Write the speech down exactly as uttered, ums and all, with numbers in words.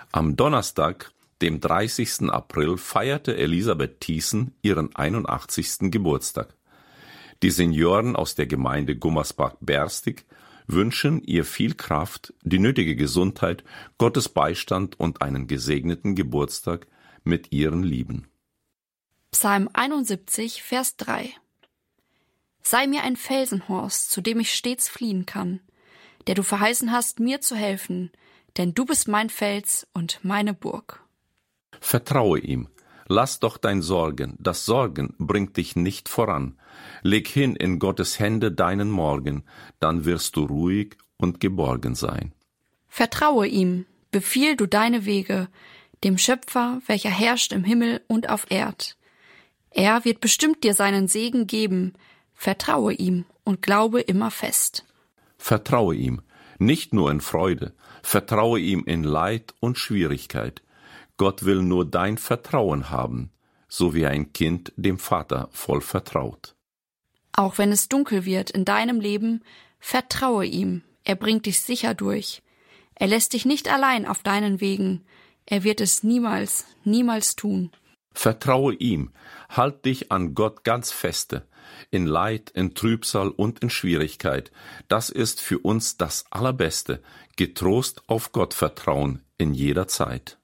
Am Donnerstag, dem dreißigsten April, feierte Elisabeth Thiessen ihren einundachtzigsten Geburtstag. Die Senioren aus der Gemeinde Gummersbach-Berstig wünschen ihr viel Kraft, die nötige Gesundheit, Gottes Beistand und einen gesegneten Geburtstag mit ihren Lieben. Psalm einundsiebzig, Vers drei. Sei mir ein Felsenhorst, zu dem ich stets fliehen kann, der du verheißen hast, mir zu helfen, denn du bist mein Fels und meine Burg. Vertraue ihm. Lass doch dein Sorgen, das Sorgen bringt dich nicht voran. Leg hin in Gottes Hände deinen Morgen, dann wirst du ruhig und geborgen sein. Vertraue ihm, befiehl du deine Wege, dem Schöpfer, welcher herrscht im Himmel und auf Erd. Er wird bestimmt dir seinen Segen geben. Vertraue ihm und glaube immer fest. Vertraue ihm, nicht nur in Freude, vertraue ihm in Leid und Schwierigkeit. Gott will nur dein Vertrauen haben, so wie ein Kind dem Vater voll vertraut. Auch wenn es dunkel wird in deinem Leben, vertraue ihm, er bringt dich sicher durch. Er lässt dich nicht allein auf deinen Wegen, er wird es niemals, niemals tun. Vertraue ihm, halt dich an Gott ganz feste, in Leid, in Trübsal und in Schwierigkeit. Das ist für uns das Allerbeste, getrost auf Gott vertrauen in jeder Zeit.